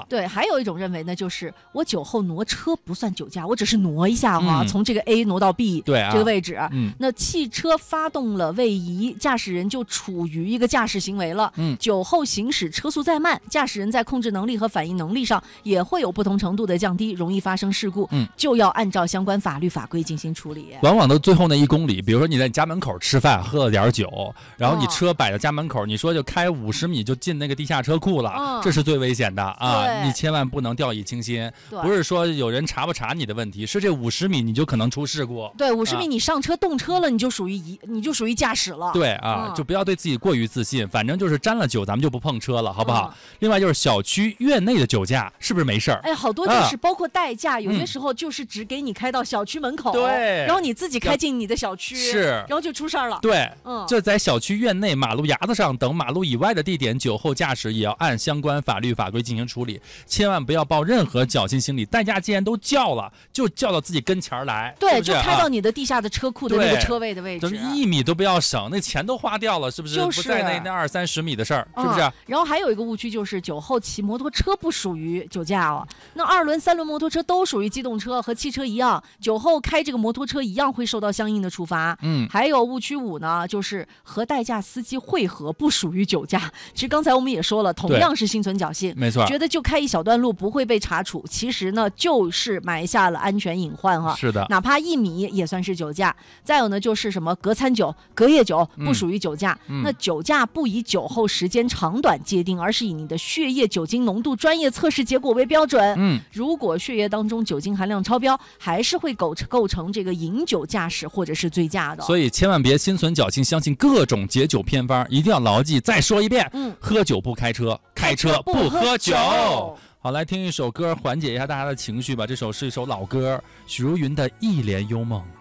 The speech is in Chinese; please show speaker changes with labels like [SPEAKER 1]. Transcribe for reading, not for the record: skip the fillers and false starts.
[SPEAKER 1] 对，还有一种认为呢，就是我酒后挪车不算酒驾，我只是挪一下哈，从这个 A 挪到 B 这个位置。那汽车发动了位移，驾驶人就处于一个驾驶行为了。酒后行驶车速再慢，驾驶人在控制能力和反应能力上也会有不同程度的降低，容易发生事故。就要按照相关法律法规进行处理。
[SPEAKER 2] 往往的最后那1公里，比如说你在家门口吃饭，喝了点酒，然后你车摆在家门口，你说就开50米就进那个地下车库了，这是最危险的啊！你千万不能掉以轻心。不是说有人查不查你的问题，是这50米你就可能出事故。
[SPEAKER 1] 对，50米你上车动车了，你就属于驾驶了。
[SPEAKER 2] 对啊，就不要对自己过于自信，反正就是沾了酒咱们就不碰车了，好不好？另外就是小区院内的酒驾是不是没事儿？
[SPEAKER 1] 哎，好多就是包括代驾，有些时候就是只给你开到小区门口，
[SPEAKER 2] 对，
[SPEAKER 1] 然后你自己开进你的小区，
[SPEAKER 2] 是，
[SPEAKER 1] 然后就出事儿了。
[SPEAKER 2] 对，就在小区院内、马路牙子上等马路以外的地点，酒后驾驶也要按相关法律法规进行处理，千万不要抱任何侥幸心理。代驾既然都叫了，就叫到自己跟前来，
[SPEAKER 1] 对，
[SPEAKER 2] 是不是
[SPEAKER 1] 就开到你的地下的车库的那个车位的位置，
[SPEAKER 2] 1米都不要省，那钱都花掉了，是不是？
[SPEAKER 1] 就是
[SPEAKER 2] 不在那20、30米的事儿，是不是？
[SPEAKER 1] 然后还有一个误区就是酒后骑摩托车不属于酒驾哦。那2轮、3轮摩托车都属于机动车，和汽车一样，酒后开这个摩托车一样会受到相应的处罚。还有误区5呢，就是和代驾司机会合不属于酒驾。其实刚才我们也说了，同样是心存侥幸，
[SPEAKER 2] 没错，
[SPEAKER 1] 觉得就开一小段路不会被查处，其实呢就是埋下了安全隐患哈。
[SPEAKER 2] 是的，
[SPEAKER 1] 哪怕1米也算是酒驾。再有呢，就是什么隔餐酒、隔夜酒不属于酒驾。那酒驾不以酒后时间长短界定，而是以你的血液酒精浓度专业测试结果为标准。如果血液当中酒精含量超标，还是会构成这个饮酒驾驶或者是醉驾的。
[SPEAKER 2] 所以千万别心存侥幸，相信各种解酒偏方，一定要牢记。再说一遍，喝酒不开车，开车不喝酒。好，来听一首歌缓解一下大家的情绪吧。这首是一首老歌，许茹芸的《一帘幽梦》。